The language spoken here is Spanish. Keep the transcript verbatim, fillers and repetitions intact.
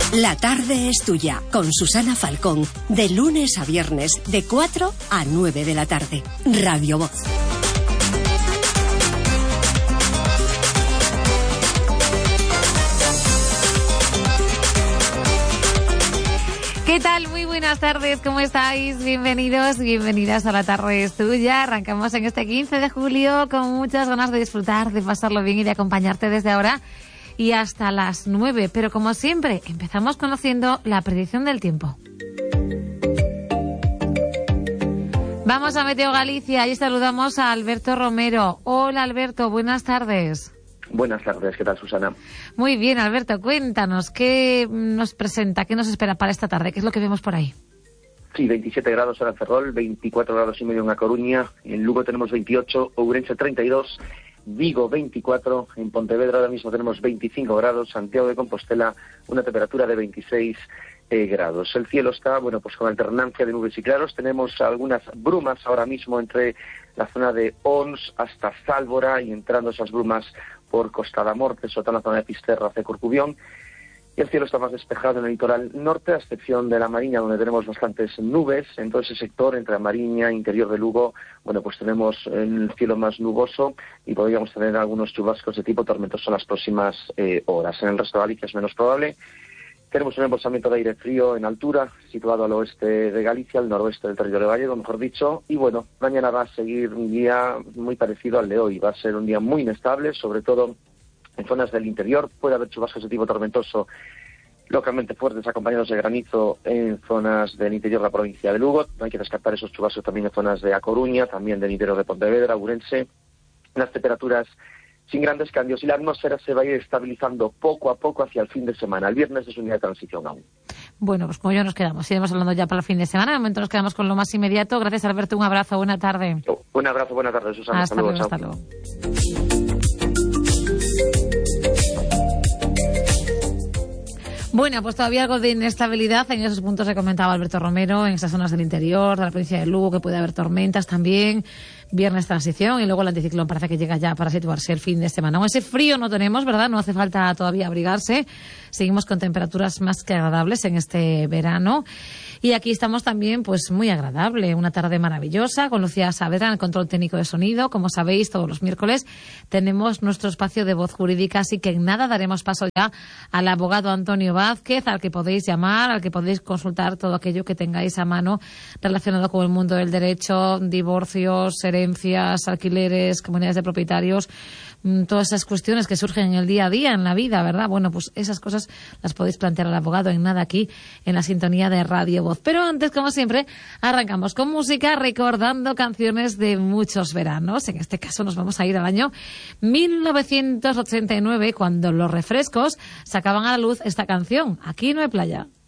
La tarde es tuya, con Susana Falcón, de lunes a viernes, de cuatro a nueve de la tarde. Radio Voz. ¿Qué tal? Muy buenas tardes, ¿cómo estáis? Bienvenidos, bienvenidas a La tarde es tuya. Arrancamos en este quince de julio con muchas ganas de disfrutar, de pasarlo bien y de acompañarte desde ahora y hasta las nueve. Pero como siempre, empezamos conociendo la predicción del tiempo. Vamos a Meteo Galicia y saludamos a Alberto Romero. Hola Alberto, buenas tardes. Buenas tardes, ¿qué tal, Susana? Muy bien, Alberto, cuéntanos, ¿qué nos presenta, qué nos espera para esta tarde? ¿Qué es lo que vemos por ahí? Sí, veintisiete grados ahora en Ferrol, veinticuatro grados y medio en A Coruña, en Lugo tenemos veintiocho, Ourense treinta y dos, Vigo veinticuatro, en Pontevedra ahora mismo tenemos veinticinco grados, Santiago de Compostela una temperatura de veintiséis eh, grados. El cielo está, bueno, pues con alternancia de nubes y claros, tenemos algunas brumas ahora mismo entre la zona de Ons hasta Zálvora y entrando esas brumas por Costa da Morte, sobre todo en la zona de Pisterra hacia Corcubión. Y el cielo está más despejado en el litoral norte, a excepción de la Mariña, donde tenemos bastantes nubes. En todo ese sector, entre la Mariña, interior de Lugo, bueno, pues tenemos el cielo más nuboso y podríamos tener algunos chubascos de tipo tormentoso en las próximas eh, horas. En el resto de Galicia es menos probable. Tenemos un embolsamiento de aire frío en altura, situado al oeste de Galicia, al noroeste del territorio gallego, mejor dicho. Y bueno, mañana va a seguir un día muy parecido al de hoy. Va a ser un día muy inestable, sobre todo en zonas del interior. Puede haber chubascos de tipo tormentoso, localmente fuertes, acompañados de granizo en zonas del interior de la provincia de Lugo. No hay que descartar esos chubascos también en zonas de A Coruña, también del interior de Pontevedra, Ourense. Las temperaturas sin grandes cambios y la atmósfera se va a ir estabilizando poco a poco hacia el fin de semana. El viernes es un día de transición aún. Bueno, pues como yo nos quedamos, iremos hablando ya para el fin de semana. De momento nos quedamos con lo más inmediato. Gracias, Alberto, un abrazo, buena tarde. Un abrazo, buena tarde, Susana. Hasta, hasta luego, hasta luego. Bueno, pues todavía algo de inestabilidad en esos puntos que comentaba Alberto Romero, en esas zonas del interior, de la provincia de Lugo, que puede haber tormentas también. Viernes transición y luego el anticiclón parece que llega ya para situarse el fin de semana. Aún ese frío no tenemos, ¿verdad? No hace falta todavía abrigarse. Seguimos con temperaturas más que agradables en este verano. Y aquí estamos también, pues muy agradable. Una tarde maravillosa con Lucía Saavedra en el control técnico de sonido. Como sabéis, todos los miércoles tenemos nuestro espacio de voz jurídica, así que en nada daremos paso ya al abogado Antonio Vázquez, al que podéis llamar, al que podéis consultar todo aquello que tengáis a mano relacionado con el mundo del derecho, divorcios, herencias, alquileres, comunidades de propietarios, todas esas cuestiones que surgen en el día a día, en la vida, ¿verdad? Bueno, pues esas cosas las podéis plantear al abogado en nada aquí, en la sintonía de Radio Voz. Pero antes, como siempre, arrancamos con música, recordando canciones de muchos veranos. En este caso nos vamos a ir al año mil novecientos ochenta y nueve, cuando los refrescos sacaban a la luz esta canción, Aquí no hay playa.